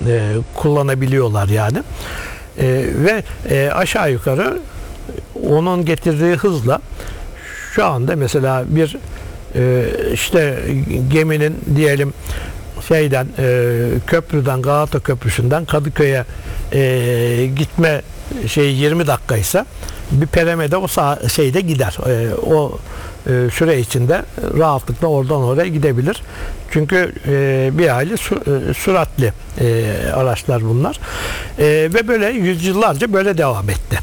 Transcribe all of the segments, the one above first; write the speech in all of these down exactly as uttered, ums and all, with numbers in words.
e, kullanabiliyorlar yani. E, ve e, aşağı yukarı onun getirdiği hızla şu anda mesela bir e, işte geminin diyelim şeyden e, köprüden Galata Köprüsü'nden Kadıköy'e e, gitme şey yirmi dakikaysa bir peremede o sağ, şeyde gider. E, o e, süre içinde rahatlıkla oradan oraya gidebilir. Çünkü e, bir hayli sü, e, süratli e, araçlar bunlar. E, ve böyle yüzyıllarca böyle devam etti.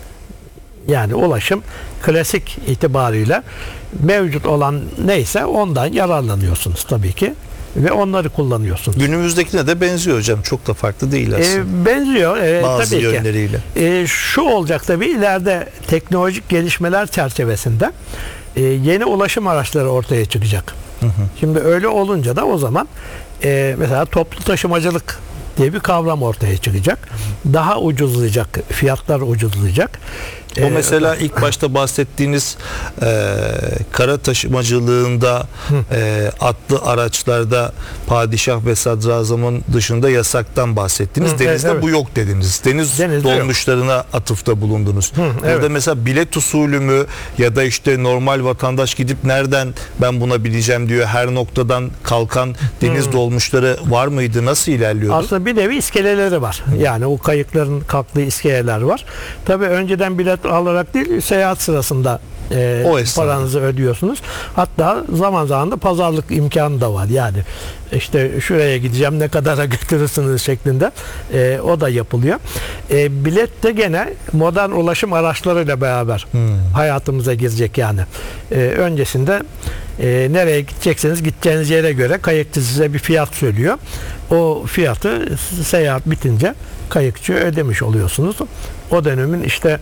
Yani ulaşım klasik itibarıyla mevcut olan neyse ondan yararlanıyorsunuz tabii ki. Ve onları kullanıyorsunuz. Günümüzdekine de benziyor hocam. Çok da farklı değil aslında. E, benziyor. E, Bazı tabii yönleriyle. Ki. E, şu olacak tabii ileride teknolojik gelişmeler çerçevesinde e, yeni ulaşım araçları ortaya çıkacak. Hı hı. Şimdi öyle olunca da o zaman e, mesela toplu taşımacılık diye bir kavram ortaya çıkacak. Daha ucuzlayacak. Fiyatlar ucuzlayacak. O mesela ilk başta bahsettiğiniz e, kara taşımacılığında e, atlı araçlarda padişah ve sadrazamın dışında yasaktan bahsettiniz. Hı, denizde evet. Bu yok dediniz. Deniz Denizde dolmuşlarına yok. Atıfta bulundunuz. Hı, Burada evet. mesela bilet usulü mü ya da işte normal vatandaş gidip nereden ben buna bineceğim diyor. Her noktadan kalkan deniz Hı. dolmuşları var mıydı? Nasıl ilerliyordu? Aslında bir nevi iskeleleri var. Hı. Yani o kayıkların kalktığı iskeleler var. Tabii önceden bilet alarak değil, seyahat sırasında e, paranızı ödüyorsunuz. Hatta zaman zaman da pazarlık imkanı da var. Yani işte şuraya gideceğim, ne kadara götürürsünüz şeklinde e, o da yapılıyor. E, bilet de gene modern ulaşım araçlarıyla beraber hmm. hayatımıza girecek yani. E, öncesinde e, nereye gidecekseniz gideceğiniz yere göre kayıkçı size bir fiyat söylüyor. O fiyatı seyahat bitince kayıkçı ödemiş oluyorsunuz. O dönemin işte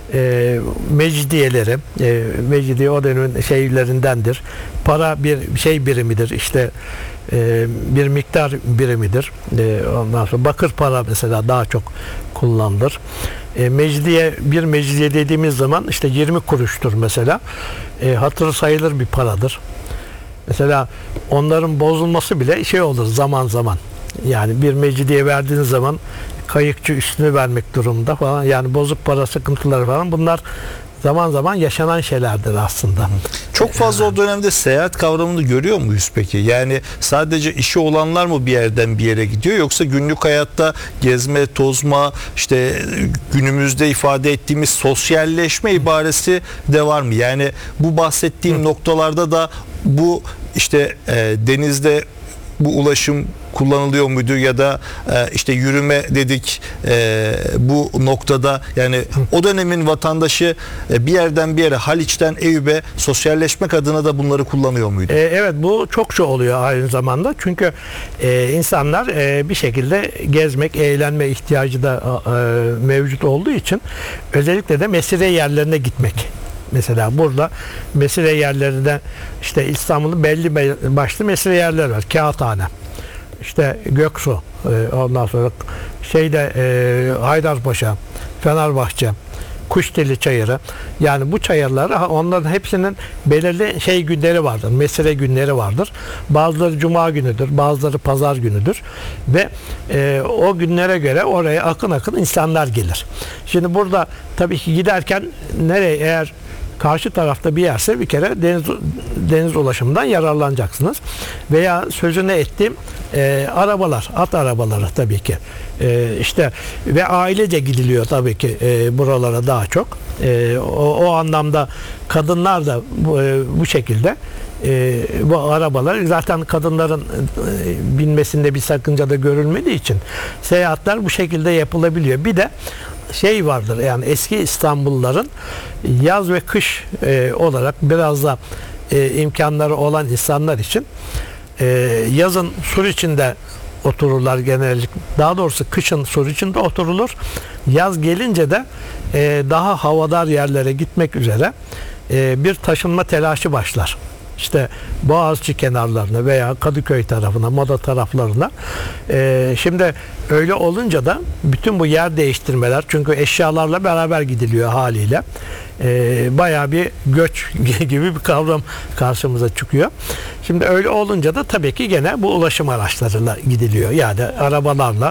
e, mecidiyeleri, e, mecidiye o dönemin şeylerindendir. Para bir şey birimidir. İşte e, bir miktar birimidir. E, ondan sonra bakır para mesela daha çok kullanılır. E, mecidiye bir mecidiye dediğimiz zaman işte yirmi kuruştur mesela. E, hatırı sayılır bir paradır. Mesela onların bozulması bile şey olur zaman zaman. Yani bir mecidiye verdiğiniz zaman kayıkçı üstünü vermek durumunda falan. Yani bozuk para sıkıntıları falan bunlar zaman zaman yaşanan şeylerdir aslında. Çok fazla o dönemde seyahat kavramını görüyor muyuz peki? Yani sadece işi olanlar mı bir yerden bir yere gidiyor yoksa günlük hayatta gezme, tozma, işte günümüzde ifade ettiğimiz sosyalleşme ibaresi de var mı? Yani bu bahsettiğim Hı. noktalarda da bu işte e, denizde bu ulaşım kullanılıyor muydu ya da e, işte yürüme dedik e, bu noktada yani o dönemin vatandaşı e, bir yerden bir yere Haliç'ten Eyüp'e sosyalleşmek adına da bunları kullanıyor muydu? E, evet bu çokça oluyor aynı zamanda çünkü e, insanlar e, bir şekilde gezmek, eğlenme ihtiyacı da e, mevcut olduğu için özellikle de mesire yerlerine gitmek. Mesela burada mesire yerlerinde işte İstanbul'un belli başlı mesire yerler var. Kağıthane, işte Göksu, ondan sonra şeyde Haydarpaşa, Fenerbahçe, Kuşdili Çayırı. Yani bu çayırları onların hepsinin belirli şey günleri vardır. Mesire günleri vardır. Bazıları cuma günüdür, bazıları pazar günüdür ve e, o günlere göre oraya akın akın insanlar gelir. Şimdi burada tabii ki giderken nereye eğer karşı tarafta bir yerse bir kere deniz deniz ulaşımından yararlanacaksınız. Veya sözünü ettiğim e, arabalar, at arabaları tabii ki. E, işte ve ailece gidiliyor tabii ki e, buralara daha çok. E, o, o anlamda kadınlar da bu, e, bu şekilde e, bu arabalar zaten kadınların e, binmesinde bir sakınca da görülmediği için seyahatler bu şekilde yapılabiliyor. Bir de şey vardır yani eski İstanbulluların yaz ve kış e, olarak biraz da e, imkanları olan insanlar için e, yazın sur içinde otururlar genellikle. Daha doğrusu kışın sur içinde oturulur. Yaz gelince de e, daha havadar yerlere gitmek üzere e, bir taşınma telaşı başlar. İşte Boğaziçi kenarlarına veya Kadıköy tarafına, Moda taraflarına. Ee, şimdi öyle olunca da bütün bu yer değiştirmeler çünkü eşyalarla beraber gidiliyor haliyle. Ee, bayağı bir göç gibi bir kavram karşımıza çıkıyor. Şimdi öyle olunca da tabii ki gene bu ulaşım araçlarıyla gidiliyor. Yani arabalarla